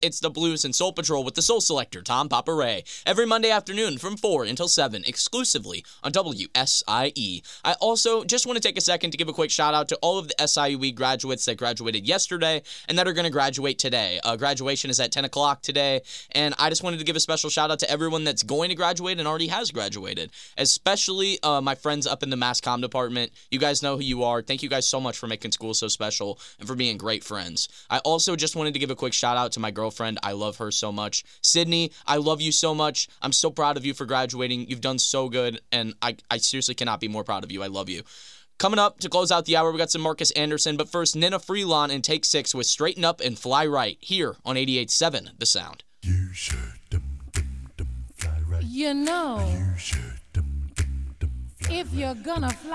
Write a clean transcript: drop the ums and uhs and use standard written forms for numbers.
It's the Blues and Soul Patrol with the Soul Selector, Tom Papa Ray, every Monday afternoon from 4 until 7, exclusively on WSIE. I also just want to take a second to give a quick shout out to all of the SIUE graduates that graduated yesterday and that are going to graduate today. Graduation is at 10 o'clock today, and I just wanted to give a special shout out to everyone that's going to graduate and already has graduated, especially my friends up in the Mass Comm department. You guys know who you are. Thank you guys so much for making school so special and for being great friends. I also just wanted to give a quick shout out to my girlfriend. I love her so much. Sydney, I love you so much. I'm so proud of you for graduating. You've done so good, and I seriously cannot be more proud of you. I love you. Coming up to close out the hour, we got some Marcus Anderson, but first, Nina Freelon and Take 6 with Straighten Up and Fly Right here on 88.7 The Sound. You should fly right. You know, You should fly if you're gonna fly